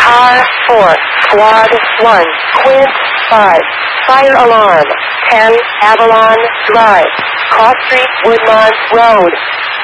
Car 4, Squad 1, Quint 5, Fire Alarm 10, Avalon Drive, Cross Street, Woodmont Road.